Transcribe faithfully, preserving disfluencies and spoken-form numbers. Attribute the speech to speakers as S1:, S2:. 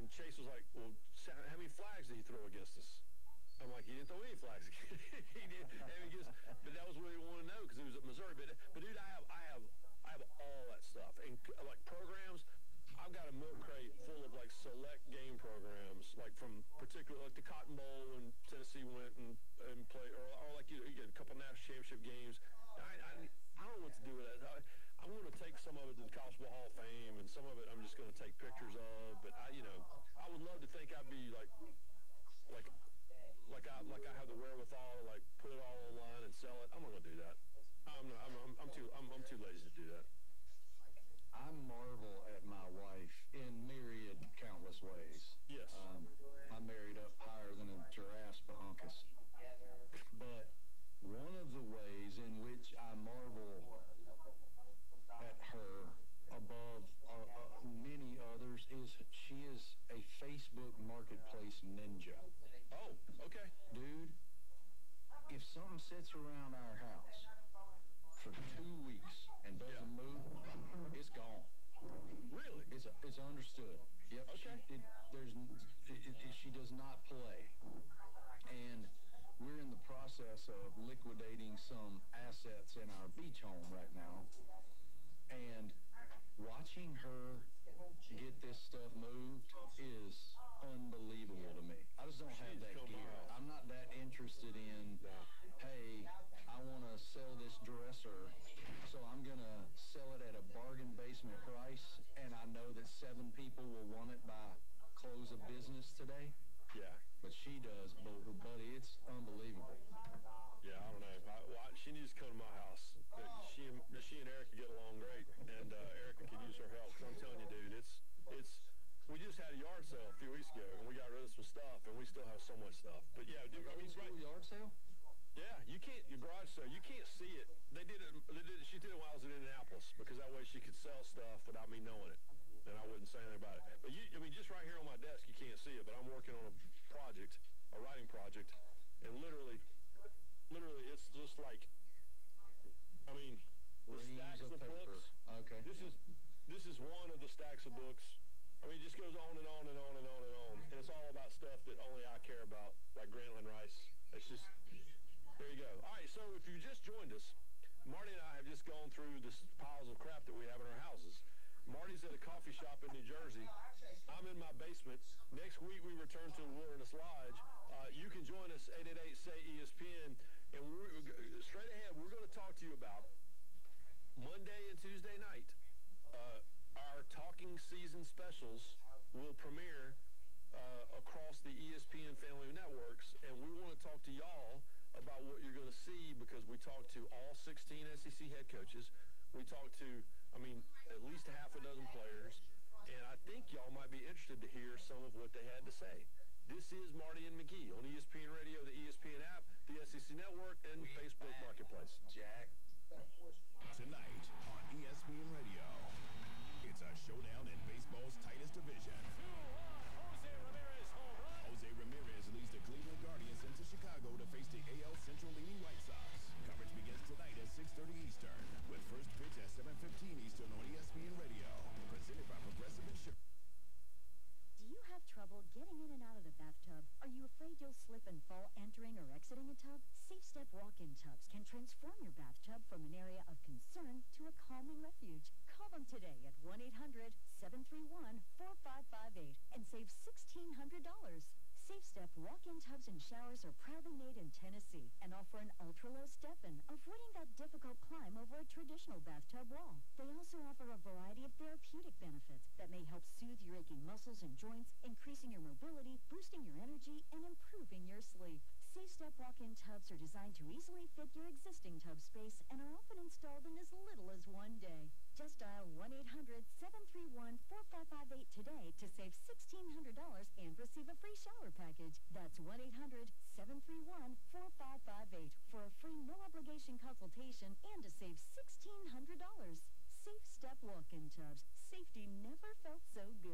S1: and Chase was like, well, how many flags did he throw against us? I'm like, he didn't throw any flags. he did. I mean, just, but that was what he wanted to know because he was at Missouri. But, but dude, I have, I have, I have all that stuff and like programs. I've got a milk crate full of like select game programs, like from particular, like the Cotton Bowl when Tennessee went and, and played, or, or like you, you get a couple national championship games. I, I, I don't know what to do with that. I, I'm going to take some of it to the College Football Hall of Fame, and some of it I'm just going to take pictures of. But I, you know, I would love to think I'd be like, like, like I, like I have the wherewithal to like put it all online and sell it. I'm not going to do that. I'm, not, I'm, I'm, I'm too, I'm, I'm too lazy to do that.
S2: I marvel at my wife in myriad, countless ways.
S1: Yes.
S2: Um, I married up higher than a giraffe's bahunkus. But one of the ways in which I marvel at her above uh, uh, many others is she is a Facebook marketplace ninja.
S1: Oh, okay.
S2: Dude, if something sits around our house for two weeks and doesn't yeah. move, it's gone.
S1: Really?
S2: It's it's understood. Yep.
S1: Okay.
S2: She, it, there's it, it, she does not play, and we're in the process of liquidating some assets in our beach home right now, and watching her get this stuff moved is unbelievable to me. I just don't have that gear. I'm not that interested in, hey, I want to sell this dresser, so I'm going to sell it at a bargain basement price, and I know that seven people will want it by close of business today.
S1: Yeah.
S2: But she does, but, buddy, it's unbelievable.
S1: Yeah, I don't know. I, well, I, she needs to come to my house. She and, she and Erica get along great, and uh, Erica could use her help. So I'm telling you, dude, it's, it's, we just had a yard sale a few weeks ago, and we got rid of some stuff, and we still have so much stuff. But yeah, dude, I mean,
S2: right. Yard sale?
S1: Yeah, you can't, your garage sale, you can't see it. They did it, they did it, she did it while I was in Indianapolis, because that way she could sell stuff without me knowing it, and I wouldn't say anything about it. But you, I mean, just right here on my desk, you can't see it, but I'm working on a project, a writing project, and literally, literally, it's just like, I mean, the stacks of, of books.
S2: Okay.
S1: This is, this is one of the stacks of books. I mean, it just goes on and on and on and on and on, and it's all about stuff that only I care about, like Grantland Rice. It's just, there you go. All right, so if you just joined us, Marty and I have just gone through this piles of crap that we have in our houses. Marty's at a coffee shop in New Jersey. I'm in my basement. Next week, we return to the Wilderness Lodge. Uh, you can join us, eight eight eight, S A Y, E S P N. And we're, straight ahead, we're going to talk to you about Monday and Tuesday night. Uh, our Talking Season specials will premiere uh, across the E S P N family of networks. And we want to talk to y'all about what you're going to see because we talked to all sixteen S E C head coaches. We talked to, I mean, at least a half a dozen players, and I think y'all might be interested to hear some of what they had to say. This is Marty and McGee on E S P N Radio, the E S P N app, the S E C Network, and
S2: we
S1: Facebook
S2: back,
S1: Marketplace.
S2: Jack.
S3: Tonight on E S P N Radio, it's a showdown in baseball's tightest division.
S4: Jose Ramirez home run.
S3: Jose Ramirez leads the Cleveland Guardians into Chicago to face the A L Central-leading White Sox. Coverage begins tonight at six thirty Eastern, with first pitch at seven fifteen Eastern on E S P N Radio. Presented by Progressive Insurance.
S5: Do you have trouble getting in and out of the bathtub? Are you afraid you'll slip and fall entering or exiting a tub? Safe Step walk-in tubs can transform your bathtub from an area of concern to a calming refuge. Call them today at one eight hundred, seven three one, four five five eight and save sixteen hundred dollars. Safe Step walk-in tubs and showers are proudly made in Tennessee and offer an ultra-low step-in, avoiding that difficult climb over a traditional bathtub wall. They also offer a variety of therapeutic benefits that may help soothe your aching muscles and joints, increasing your mobility, boosting your energy, and improving your sleep. Safe Step walk-in tubs are designed to easily fit your existing tub space and are often installed in as little as one day. Just dial one eight hundred, seven three one, four five five eight today to save sixteen hundred dollars and receive a free shower package. That's one eight hundred, seven three one, four five five eight for a free no-obligation consultation and to save sixteen hundred dollars. Safe Step walk-in tubs. Safety never felt so good.